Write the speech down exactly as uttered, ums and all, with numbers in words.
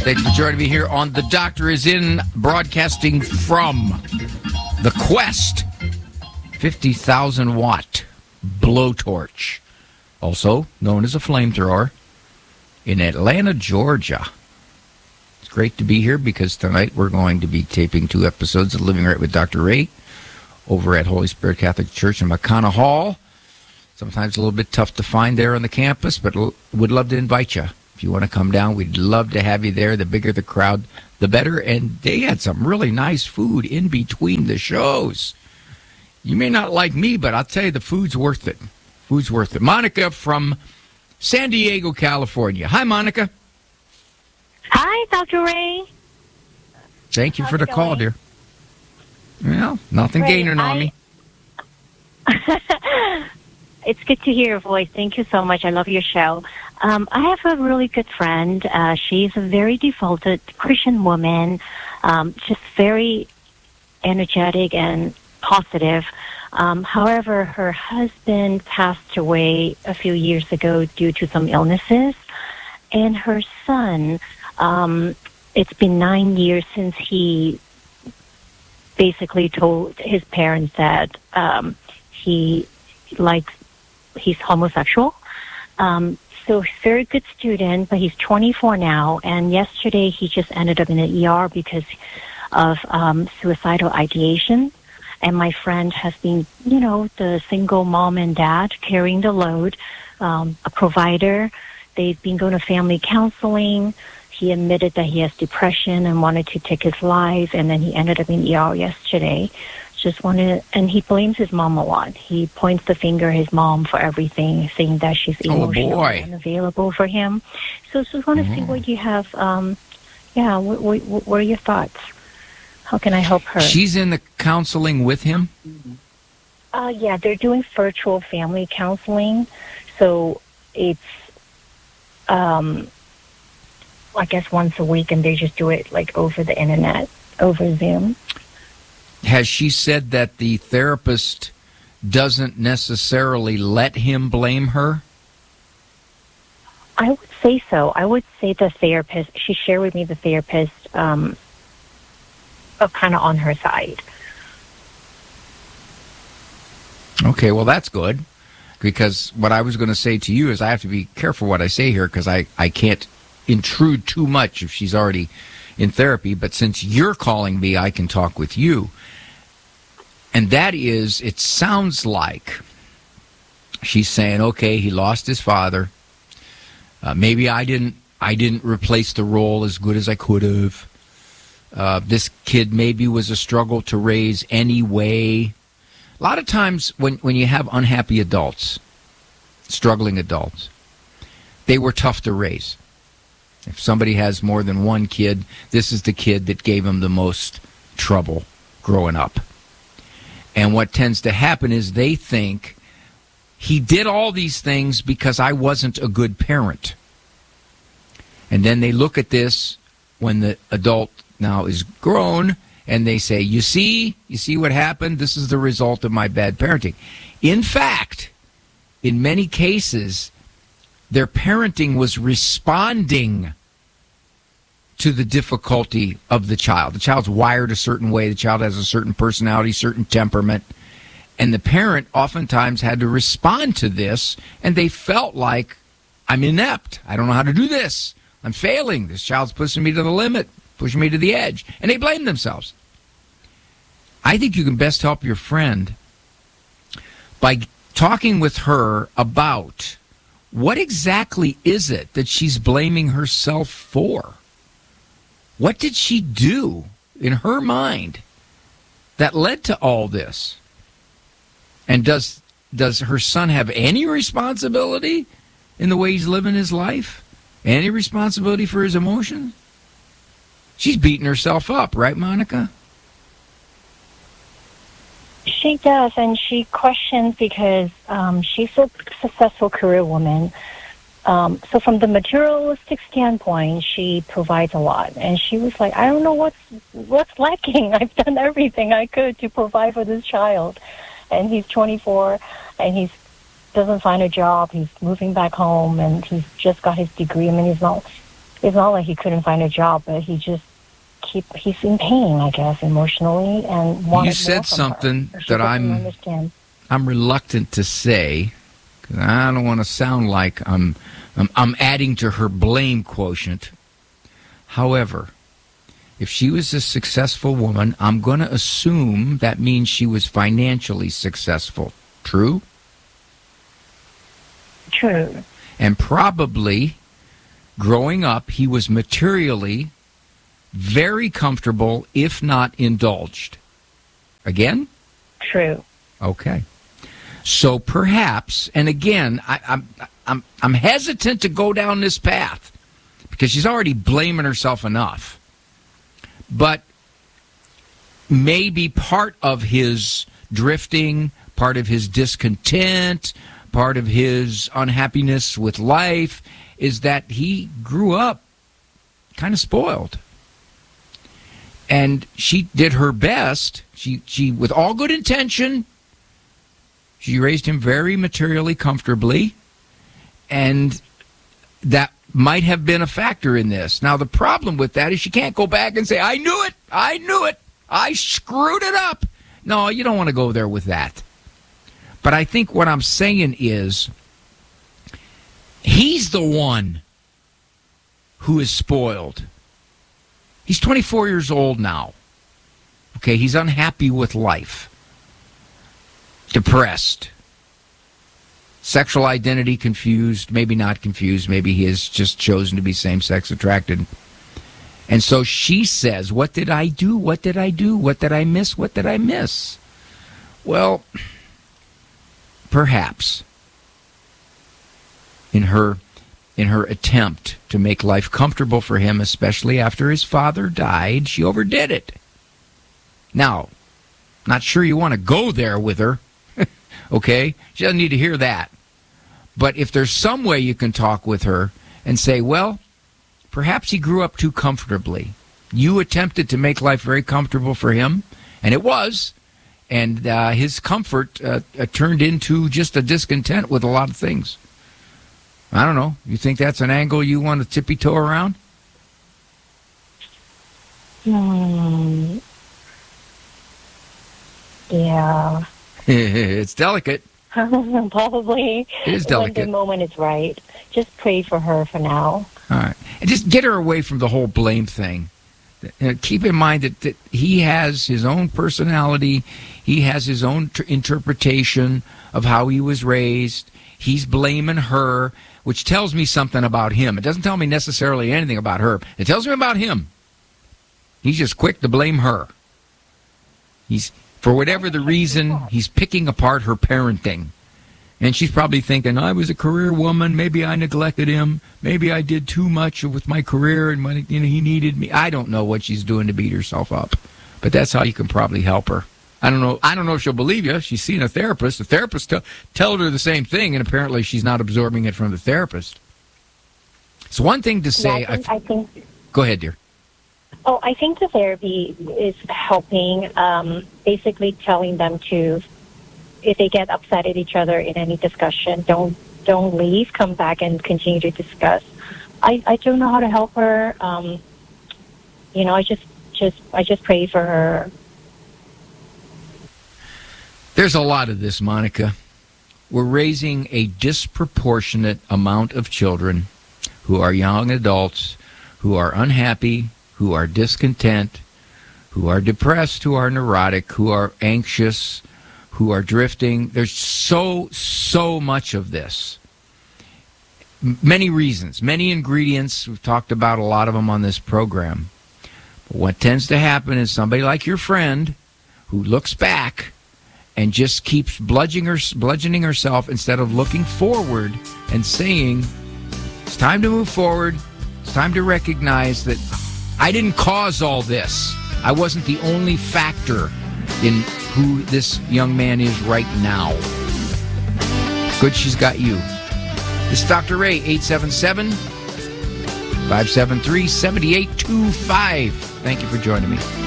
Thanks for joining me here on The Doctor Is In, broadcasting from the Quest fifty thousand watt blowtorch, also known as a flamethrower, in Atlanta, Georgia. It's great to be here because tonight we're going to be taping two episodes of Living Right with Doctor Ray over at Holy Spirit Catholic Church in McConnell Hall. Sometimes a little bit tough to find there on the campus, but would love to invite you. If you want to come down, we'd love to have you there. The bigger the crowd, the better. And they had some really nice food in between the shows. You may not like me, but I'll tell you, the food's worth it. Food's worth it. Monica from San Diego, California. Hi, Monica. Hi, Doctor Ray. Thank you How's for the it call, going? dear. Well, nothing Ray, gaining on I... me. It's good to hear your voice. Thank you so much. I love your show. Um, I have a really good friend. Uh, she's a very devoted Christian woman, um, just very energetic and positive. Um, however, her husband passed away a few years ago due to some illnesses. And her son, um, it's been nine years since he basically told his parents that um, he likes he's homosexual. Um, so he's a very good student, but he's twenty-four now. And yesterday he just ended up in the E R because of um, suicidal ideation. And my friend has been, you know, the single mom and dad carrying the load, um, a provider. They've been going to family counseling. He admitted that he has depression and wanted to take his life. And then he ended up in E R yesterday. Just wanted, and he blames his mom a lot. He points the finger at his mom for everything, saying that she's emotional oh and unavailable for him. So just want to mm-hmm. see what you have. Um, yeah, what, what, what are your thoughts? How can I help her? She's in the counseling with him? Uh, yeah, they're doing virtual family counseling. So it's, um, I guess, once a week, and they just do it like over the internet, over Zoom. Has she said that the therapist doesn't necessarily let him blame her? I would say so. I would say the therapist, she shared with me the therapist um, uh, kind of on her side. Okay, well, that's good. Because what I was going to say to you is I have to be careful what I say here because I, I can't intrude too much if she's already in therapy. But since you're calling me, I can talk with you. And that is, it sounds like she's saying, okay, he lost his father. Uh, maybe I didn't I didn't replace the role as good as I could have. Uh, this kid maybe was a struggle to raise anyway. A lot of times when, when you have unhappy adults, struggling adults, they were tough to raise. If somebody has more than one kid, this is the kid that gave him the most trouble growing up. And what tends to happen is they think he did all these things because I wasn't a good parent. And then they look at this when the adult now is grown and they say, you see, you see what happened? This is the result of my bad parenting. In fact, in many cases, their parenting was responding to the difficulty of the child. The child's wired a certain way. The child has a certain personality, certain temperament. And the parent oftentimes had to respond to this, and they felt like, I'm inept. I don't know how to do this. I'm failing. This child's pushing me to the limit, pushing me to the edge. And they blame themselves. I think you can best help your friend by talking with her about what exactly is it that she's blaming herself for? What did she do in her mind that led to all this? And does does her son have any responsibility in the way he's living his life? Any responsibility for his emotions? She's beating herself up, right, Monica? She does, and she questions because um, she's a successful career woman. Um, so from the materialistic standpoint, she provides a lot. And she was like, I don't know what's what's lacking. I've done everything I could to provide for this child. And he's twenty-four, and he doesn't find a job. He's moving back home, and he's just got his degree. I mean, he's not it's not like he couldn't find a job, but he just keep he's in pain, I guess, emotionally, and wanted You said more from something her. She that doesn't I'm understand. I'm reluctant to say, because I don't want to sound like I'm, I'm I'm adding to her blame quotient. However, if she was a successful woman, I'm going to assume that means she was financially successful. True? True. And probably, growing up, he was materially very comfortable, if not indulged. Again? True. Okay. So perhaps, and again, I, I'm I'm I'm hesitant to go down this path because she's already blaming herself enough. But maybe part of his drifting, part of his discontent, part of his unhappiness with life is that he grew up kind of spoiled. And she did her best. She, she, with all good intention, she raised him very materially comfortably, and that might have been a factor in this. Now, the problem with that is she can't go back and say, I knew it, I knew it, I screwed it up. No, you don't want to go there with that. But I think what I'm saying is he's the one who is spoiled. He's twenty-four years old now. Okay, he's unhappy with life. Depressed. Sexual identity confused, maybe not confused, maybe he has just chosen to be same-sex attracted. And so she says, what did I do? What did I do? What did I miss? What did I miss? Well, perhaps in her in her attempt to make life comfortable for him, especially after his father died, she overdid it. Now, not sure you want to go there with her, okay? She doesn't need to hear that. But if there's some way you can talk with her and say, well, perhaps he grew up too comfortably. You attempted to make life very comfortable for him, and it was. And uh, his comfort uh, uh, turned into just a discontent with a lot of things. I don't know. You think that's an angle you want to tippy-toe around? Hmm. Yeah. It's delicate. Probably. It is delicate. When the moment is right. Just pray for her for now. All right. And just get her away from the whole blame thing. Uh, keep in mind that, that he has his own personality. He has his own tr- interpretation of how he was raised. He's blaming her, which tells me something about him. It doesn't tell me necessarily anything about her. It tells me about him. He's just quick to blame her. He's, for whatever the reason, he's picking apart her parenting. And she's probably thinking, I was a career woman. Maybe I neglected him. Maybe I did too much with my career and when, you know, he needed me. I don't know what she's doing to beat herself up. But that's how you can probably help her. I don't know. I don't know if she'll believe you. She's seen a therapist. The therapist t- told her the same thing, and apparently she's not absorbing it from the therapist. It's one thing to say. Yeah, I, think, I think. Go ahead, dear. Oh, I think the therapy is helping. Um, basically, telling them to, if they get upset at each other in any discussion, don't don't leave. Come back and continue to discuss. I, I don't know how to help her. Um, you know, I just just I just pray for her. There's a lot of this, Monica. We're raising a disproportionate amount of children who are young adults, who are unhappy, who are discontent, who are depressed, who are neurotic, who are anxious, who are drifting. There's so, so much of this. M- many reasons, many ingredients. We've talked about a lot of them on this program. But what tends to happen is somebody like your friend who looks back and just keeps bludgeoning, her, bludgeoning herself instead of looking forward and saying, it's time to move forward. It's time to recognize that I didn't cause all this. I wasn't the only factor in who this young man is right now. Good she's got you. This is Doctor Ray, eight seven seven, five seven three, seven eight two five. Thank you for joining me.